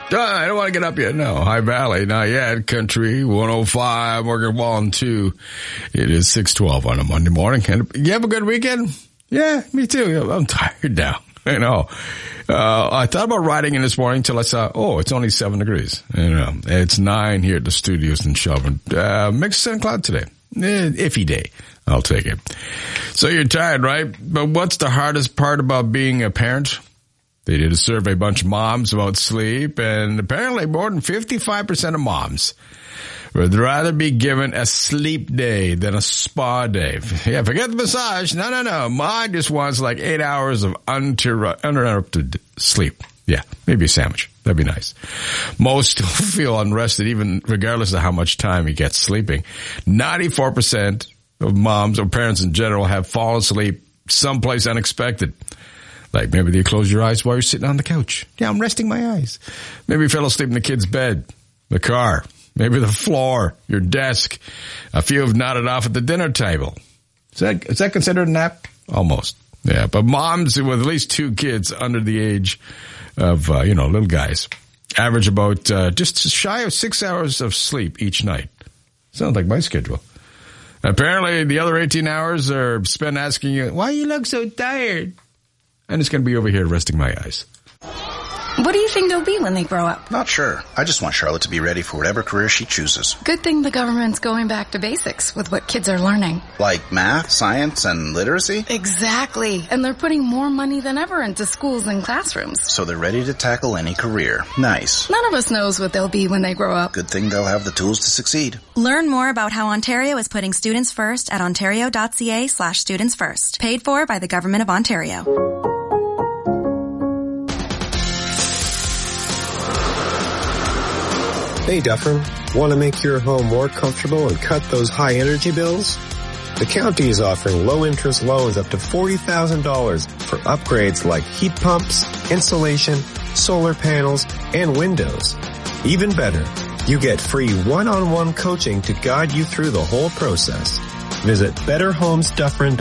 I don't want to get up yet. No, High Valley, not yet. Country 105, Morgan Wallen 2. It is 6:12 on a Monday morning. And you have a good weekend? Yeah, me too. I'm tired now. I know. I thought about riding in this morning until I saw, it's only 7 degrees. It's 9 here at the studios in Shelburne. Mixed sun cloud today. Iffy day. I'll take it. So you're tired, right? But what's the hardest part about being a parent? They did a survey, a bunch of moms about sleep, and apparently more than 55% of moms would rather be given a sleep day than a spa day. Yeah, forget the massage. No. Mine just wants like 8 hours of uninterrupted sleep. Yeah, maybe a sandwich. That'd be nice. Most feel unrested, even regardless of how much time you get sleeping. 94% of moms or parents in general have fallen asleep someplace unexpected. Like maybe you close your eyes while you're sitting on the couch. Yeah, I'm resting my eyes. Maybe you fell asleep in the kid's bed, the car, maybe the floor, your desk. A few have nodded off at the dinner table. Is that considered a nap? Almost. Yeah, but moms with at least 2 kids under the age of, little guys, average about just shy of 6 hours of sleep each night. Sounds like my schedule. Apparently, the other 18 hours are spent asking you, why you look so tired? I'm just going to be over here resting my eyes. What do you think they'll be when they grow up? Not sure. I just want Charlotte to be ready for whatever career she chooses. Good thing the government's going back to basics with what kids are learning. Like math, science, and literacy? Exactly. And they're putting more money than ever into schools and classrooms. So they're ready to tackle any career. Nice. None of us knows what they'll be when they grow up. Good thing they'll have the tools to succeed. Learn more about how Ontario is putting students first at ontario.ca/students first. Paid for by the Government of Ontario. Hey Dufferin, want to make your home more comfortable and cut those high energy bills? The county is offering low interest loans up to $40,000 for upgrades like heat pumps, insulation, solar panels, and windows. Even better, you get free one-on-one coaching to guide you through the whole process. Visit betterhomesdufferin.com.